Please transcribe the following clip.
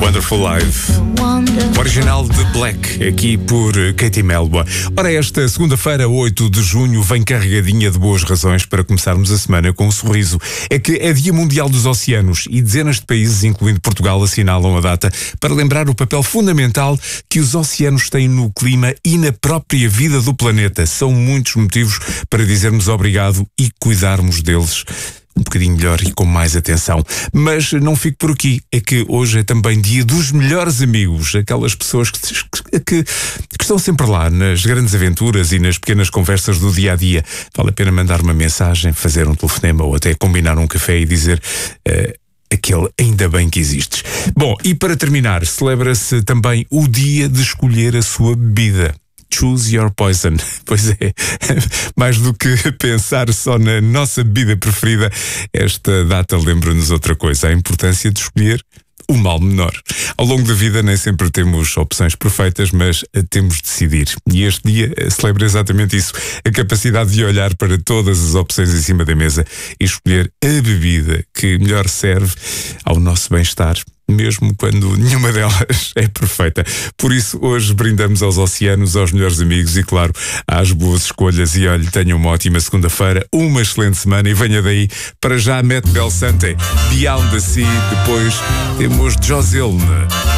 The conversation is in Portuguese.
Wonderful Life. O original de Black, aqui por Katie Melba. Ora, esta segunda-feira, 8 de junho, vem carregadinha de boas razões para começarmos a semana com um sorriso. É que é Dia Mundial dos Oceanos e dezenas de países, incluindo Portugal, assinalam a data para lembrar o papel fundamental que os oceanos têm no clima e na própria vida do planeta. São muitos motivos para dizermos obrigado e cuidarmos deles um bocadinho melhor e com mais atenção. Mas não fico por aqui. É que hoje é também dia dos melhores amigos. Aquelas pessoas que estão sempre lá nas grandes aventuras e nas pequenas conversas do dia-a-dia. Vale a pena mandar uma mensagem, fazer um telefonema ou até combinar um café e dizer aquele ainda bem que existes. Bom, e para terminar, celebra-se também o dia de escolher a sua bebida. Choose your poison. Pois é, mais do que pensar só na nossa bebida preferida, esta data lembra-nos outra coisa, a importância de escolher o mal menor. Ao longo da vida nem sempre temos opções perfeitas, mas temos de decidir. E este dia celebra exatamente isso, a capacidade de olhar para todas as opções em cima da mesa e escolher a bebida que melhor serve ao nosso bem-estar, mesmo quando nenhuma delas é perfeita. Por isso, hoje brindamos aos oceanos, aos melhores amigos e, claro, às boas escolhas. E olhe, tenham uma ótima segunda-feira, uma excelente semana e venha daí. Para já, Matt Belsante, Beyond the Sea. Depois temos Joselne.